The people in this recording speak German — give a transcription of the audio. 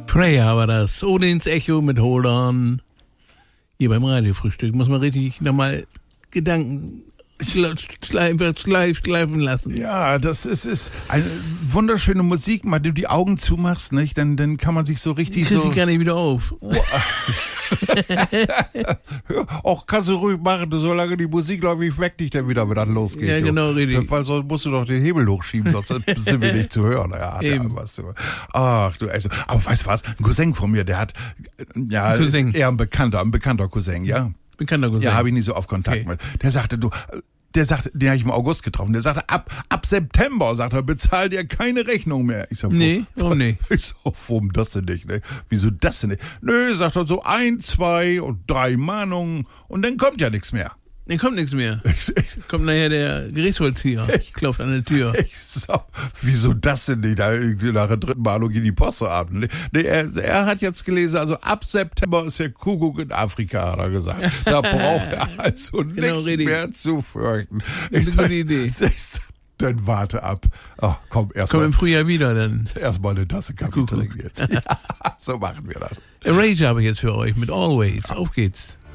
Prayer war das. Ohne ins Echo mit Hold On. Hier beim Radiofrühstück muss man richtig nochmal Gedanken schleifen lassen. Ja, das ist eine wunderschöne Musik. Mal du die Augen zumachst, nicht? Dann kann man sich so richtig Krieg ich gar nicht wieder auf. Och, kannst du ruhig machen, solange die Musik läuft, ich weck dich dann wieder, wenn das losgeht. Ja, genau, richtig. Weil sonst musst du doch den Hebel hochschieben, sonst sind wir nicht zu hören. Ja, ach du, also, aber weißt du was? Ein Cousin von mir, der hat, ja, ist eher ein bekannter Cousin, ja. Bekannter Cousin. Ja, habe ich nicht so oft Kontakt mit. Der sagte, den habe ich im August getroffen. Der sagte, ab September, sagt er, bezahlt ihr keine Rechnung mehr. Ich sag, nee, warum nicht? Ich sag, warum das denn nicht? Ne? Wieso das denn nicht? Nö, sagt er, so 1, 2 und 3 Mahnungen und dann kommt ja nichts mehr. Dann kommt nichts mehr. Kommt nachher der Gerichtsvollzieher. Klopft an der Tür. Ich sag, wieso das denn nicht? Nach der 3. Mahnung geht die Post so ab. Nee, er hat jetzt gelesen, also ab September ist der Kuckuck in Afrika, hat er gesagt. Da braucht er also genau, nicht mehr zu fürchten. Ich sag, gute Idee. Dann warte ab. Oh, komm im Frühjahr wieder dann. Erstmal eine Tasse Kaffee trinken jetzt. Ja, so machen wir das. Erasure habe ich jetzt für euch mit Always. Auf geht's.